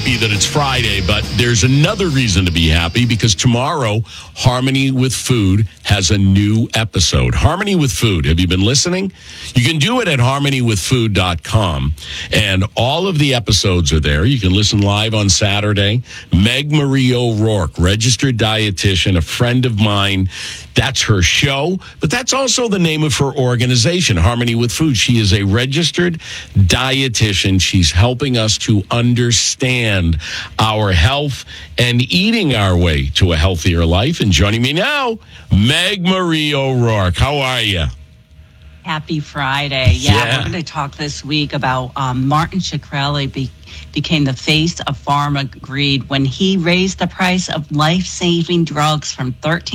happy that it's Friday, but there's another reason to be happy because tomorrow, Harmony with Food has a new episode. Harmony with Food. Have you been listening? You can do it at harmonywithfood.com, and all of the episodes are there. You can listen live on Saturday. Meg Marie O'Rourke, registered dietitian, a friend of mine. That's her show, but that's also the name of her organization, Harmony with Food. She is a registered dietitian. She's helping us to understand our health and eating our way to a healthier life. And joining me now, Meg Marie O'Rourke. How are you? Happy Friday. Yeah. We're going to talk this week about Martin Shkreli became the face of pharma greed when he raised the price of life-saving drugs from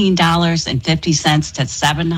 $13.50 to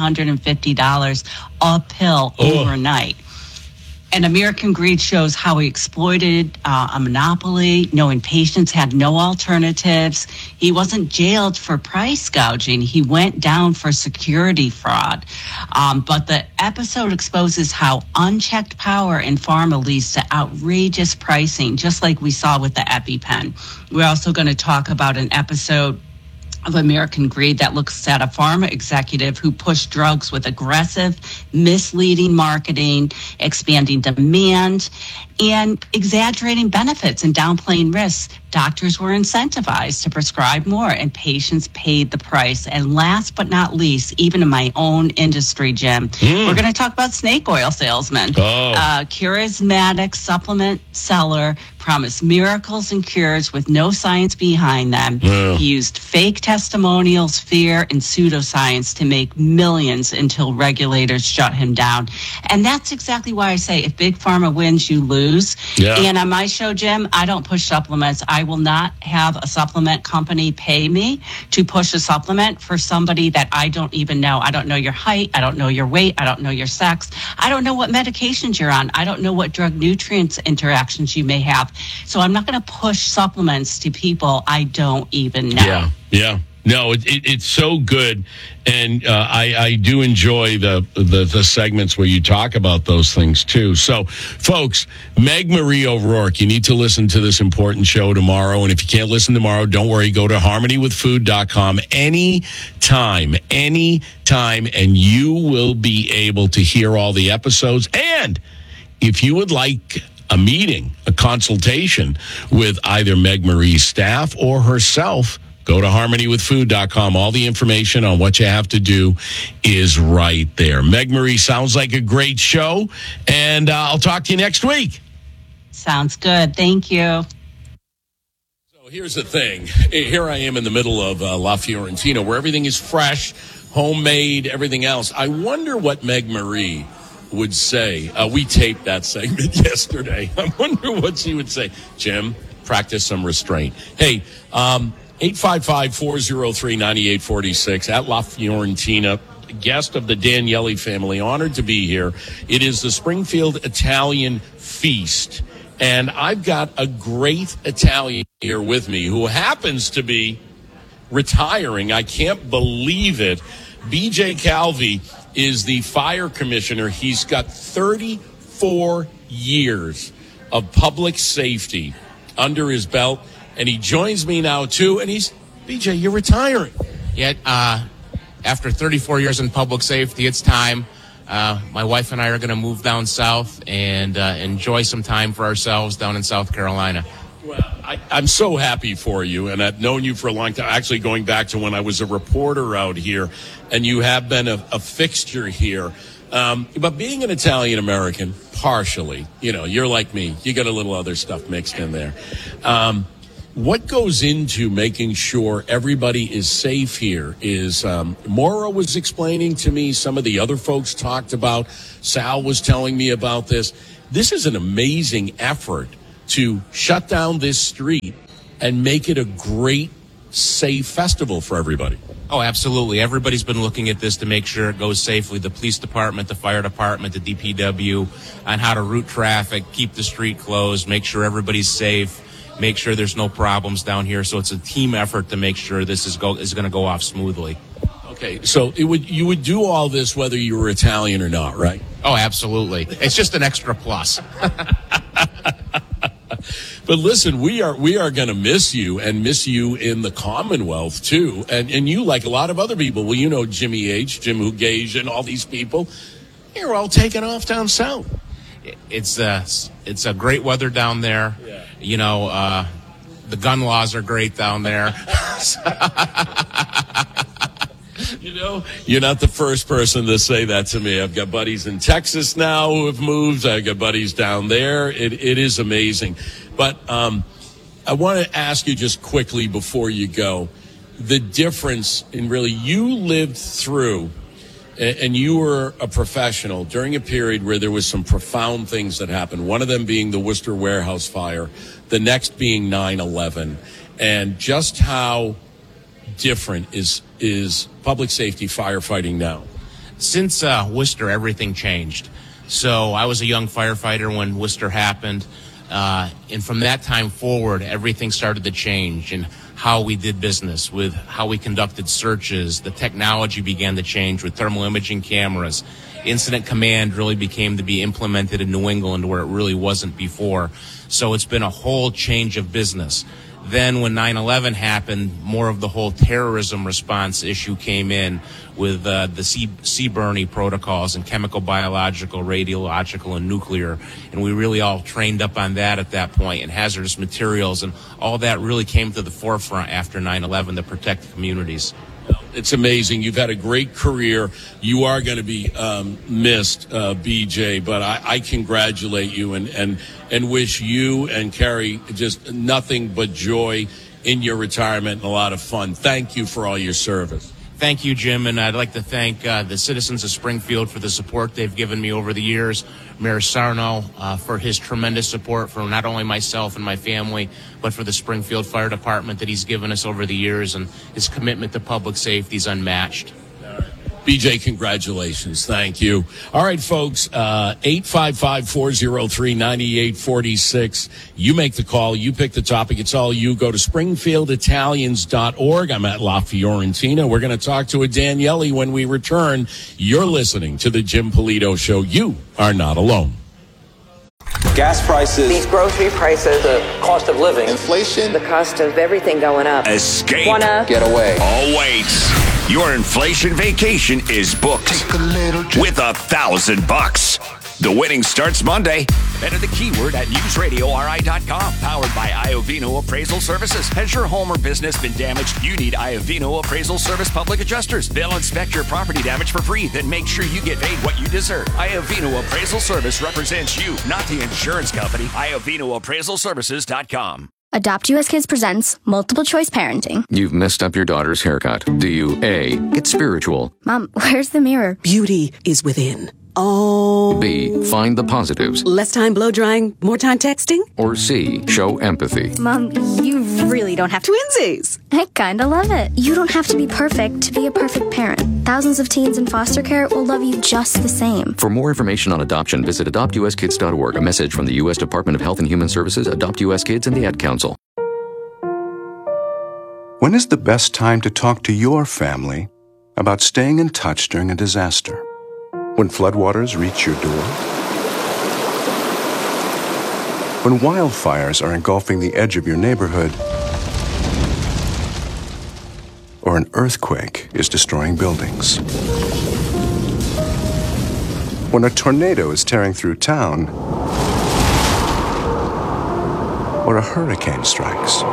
$750 a pill overnight. And American Greed shows how he exploited a monopoly, knowing patients had no alternatives. He wasn't jailed for price gouging. He went down for security fraud. But the episode exposes how unchecked power in pharma leads to outrageous pricing, just like we saw with the EpiPen. We're also going to talk about an episode of American Greed that looks at a pharma executive who pushed drugs with aggressive, misleading marketing, expanding demand, and exaggerating benefits and downplaying risks. Doctors were incentivized to prescribe more, and patients paid the price. And last but not least, even in my own industry, Jim, we're going to talk about snake oil salesmen. Charismatic supplement seller promised miracles and cures with no science behind them. He used fake testimonials, fear, and pseudoscience to make millions until regulators shut him down. And that's exactly why I say if Big Pharma wins, you lose. And on my show, Jim, I don't push supplements. I will not have a supplement company pay me to push a supplement for somebody that I don't even know. I don't know your height. I don't know your weight. I don't know your sex. I don't know what medications you're on. I don't know what drug nutrients interactions you may have. So I'm not going to push supplements to people I don't even know. Yeah. No, it's so good, and I do enjoy the segments where you talk about those things too. So, folks, Meg Marie O'Rourke, you need to listen to this important show tomorrow, and if you can't listen tomorrow, don't worry. Go to harmonywithfood.com anytime, and you will be able to hear all the episodes. And if you would like a meeting, a consultation with either Meg Marie's staff or herself, go to harmonywithfood.com. All the information on what you have to do is right there. Meg Marie, sounds like a great show, and I'll talk to you next week. Sounds good. Thank you. So here's the thing. Here I am in the middle of La Fiorentina, where everything is fresh, homemade, everything else. I wonder what Meg Marie would say. We taped that segment yesterday. I wonder what she would say. Jim, practice some restraint. Hey, 855-403-9846 at La Fiorentina, guest of the Daniele family, honored to be here. It is the Springfield Italian Feast, and I've got a great Italian here with me who happens to be retiring. I can't believe it. BJ Calvi is the fire commissioner. He's got 34 years of public safety under his belt. And he joins me now, too. And BJ, you're retiring. Yeah, after 34 years in public safety, it's time. My wife and I are going to move down south and enjoy some time for ourselves down in South Carolina. Well, I'm so happy for you, and I've known you for a long time, actually going back to when I was a reporter out here, and you have been a fixture here. But being an Italian-American, partially, you're like me. You got a little other stuff mixed in there. What goes into making sure everybody is safe here is Maura was explaining to me, some of the other folks talked about, Sal was telling me about this. This is an amazing effort to shut down this street and make it a great, safe festival for everybody. Oh, absolutely. Everybody's been looking at this to make sure it goes safely. The police department, the fire department, the DPW, on how to route traffic, keep the street closed, make sure everybody's safe, make sure there's no problems down here. So it's a team effort to make sure this is going to go off smoothly. Okay, so you would do all this whether you were Italian or not, right? Oh, absolutely. It's just an extra plus. But listen, we are going to miss you and miss you in the Commonwealth too, and you like a lot of other people. Well, you know Jimmy H, Jim Hugage, and all these people. You're all taking off down south. It's a great weather down there. Yeah. You know, the gun laws are great down there. You know, you're not the first person to say that to me. I've got buddies in Texas now who have moved. I've got buddies down there. It is amazing. But I want to ask you just quickly before you go, the difference in really you lived through, and you were a professional during a period where there was some profound things that happened, one of them being the Worcester warehouse fire, the next being 9/11, and just how different is public safety firefighting now? Since Worcester, everything changed. So I was a young firefighter when Worcester happened, and from that time forward, everything started to change in how we did business, with how we conducted searches. The technology began to change with thermal imaging cameras. Incident command really became to be implemented in New England where it really wasn't before. So it's been a whole change of business. Then when 9/11 happened, more of the whole terrorism response issue came in with the CBRNE protocols and chemical, biological, radiological, and nuclear. And we really all trained up on that at that point, and hazardous materials. And all that really came to the forefront after 9/11 to protect communities. It's amazing. You've had a great career. You are going to be missed, BJ, but I congratulate you and wish you and Carrie just nothing but joy in your retirement and a lot of fun. Thank you for all your service. Thank you, Jim, and I'd like to thank the citizens of Springfield for the support they've given me over the years. Mayor Sarno for his tremendous support for not only myself and my family, but for the Springfield Fire Department that he's given us over the years, and his commitment to public safety is unmatched. BJ, congratulations. Thank you. All right, folks, 855-403-9846. You make the call. You pick the topic. It's all you. Go to springfielditalians.org. I'm at La Fiorentina. We're going to talk to a Daniele when we return. You're listening to the Jim Polito Show. You are not alone. Gas prices, these grocery prices, the cost of living, inflation, the cost of everything going up. Escape. Get away. Oh, wait. Your inflation vacation is booked with $1,000. The winning starts Monday. Enter the keyword at newsradiori.com. Powered by Iovino Appraisal Services. Has your home or business been damaged? You need Iovino Appraisal Service Public Adjusters. They'll inspect your property damage for free, then make sure you get paid what you deserve. Iovino Appraisal Service represents you, not the insurance company. IovinoAppraisalServices.com. Adopt US Kids presents Multiple Choice Parenting. You've messed up your daughter's haircut. Do you A, get spiritual? Mom, where's the mirror? Beauty is within. Oh. B, find the positives. Less time blow drying, more time texting? Or C, show empathy. Mom, you really don't have to. Twinsies! I kinda love it. You don't have to be perfect to be a perfect parent. Thousands of teens in foster care will love you just the same. For more information on adoption, visit adoptuskids.org. A message from the U.S. Department of Health and Human Services, Adopt U.S. Kids, and the Ad Council. When is the best time to talk to your family about staying in touch during a disaster? When floodwaters reach your door? When wildfires are engulfing the edge of your neighborhood? Or an earthquake is destroying buildings? When a tornado is tearing through town? Or a hurricane strikes?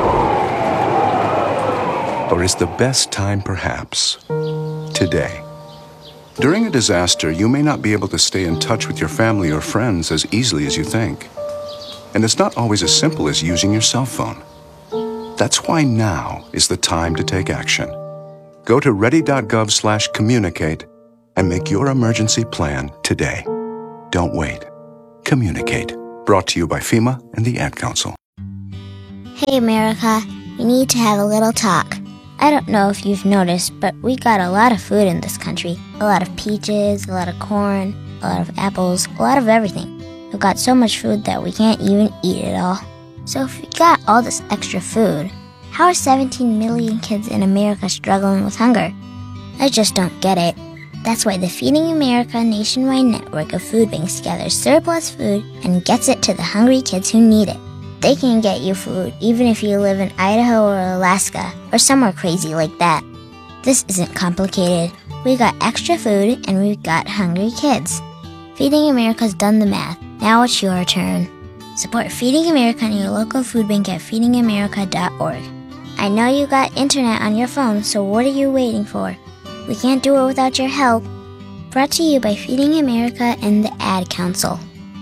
Or is the best time perhaps today? During a disaster, you may not be able to stay in touch with your family or friends as easily as you think. And it's not always as simple as using your cell phone. That's why now is the time to take action. Go to ready.gov/communicate and make your emergency plan today. Don't wait. Communicate. Brought to you by FEMA and the Ad Council. Hey, America. We need to have a little talk. I don't know if you've noticed, but we got a lot of food in this country. A lot of peaches, a lot of corn, a lot of apples, a lot of everything. We've got so much food that we can't even eat it all. So if we got all this extra food, how are 17 million kids in America struggling with hunger? I just don't get it. That's why the Feeding America nationwide network of food banks gathers surplus food and gets it to the hungry kids who need it. They can get you food even if you live in Idaho or Alaska or somewhere crazy like that. This isn't complicated. We got extra food and we've got hungry kids. Feeding America's done the math. Now it's your turn. Support Feeding America and your local food bank at feedingamerica.org. I know you got internet on your phone, so what are you waiting for? We can't do it without your help. Brought to you by Feeding America and the Ad Council.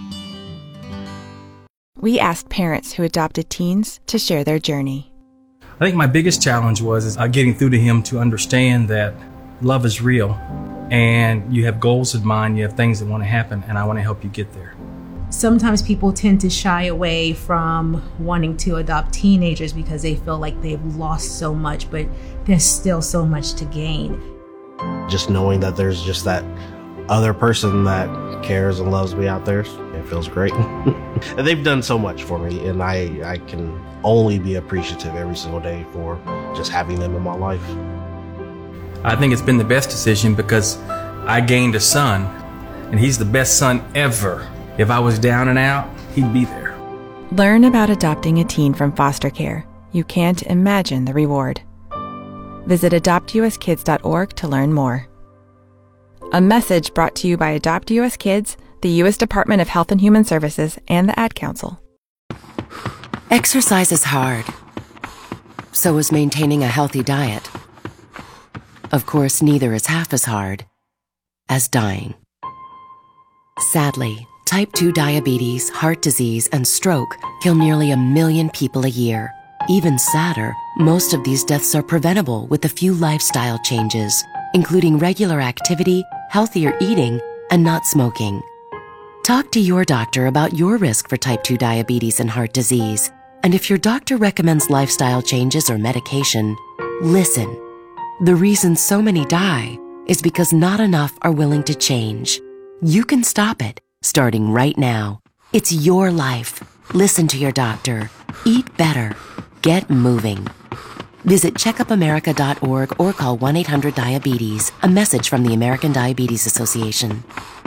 We asked parents who adopted teens to share their journey. I think my biggest challenge was getting through to him to understand that love is real and you have goals in mind, you have things that want to happen, and I want to help you get there. Sometimes people tend to shy away from wanting to adopt teenagers because they feel like they've lost so much, but there's still so much to gain. Just knowing that there's just that other person that cares and loves me out there, it feels great. And they've done so much for me, and I can only be appreciative every single day for just having them in my life. I think it's been the best decision because I gained a son, and he's the best son ever. If I was down and out, he'd be there. Learn about adopting a teen from foster care. You can't imagine the reward. Visit adoptuskids.org to learn more. A message brought to you by Adopt US Kids, the U.S. Department of Health and Human Services, and the Ad Council. Exercise is hard. So is maintaining a healthy diet. Of course, neither is half as hard as dying. Sadly, Type 2 diabetes, heart disease, and stroke kill nearly 1 million people a year. Even sadder, most of these deaths are preventable with a few lifestyle changes, including regular activity, healthier eating, and not smoking. Talk to your doctor about your risk for type 2 diabetes and heart disease. And if your doctor recommends lifestyle changes or medication, listen. The reason so many die is because not enough are willing to change. You can stop it, starting right now. It's your life. Listen to your doctor. Eat better. Get moving. Visit checkupamerica.org or call 1-800-DIABETES. A message from the American Diabetes Association.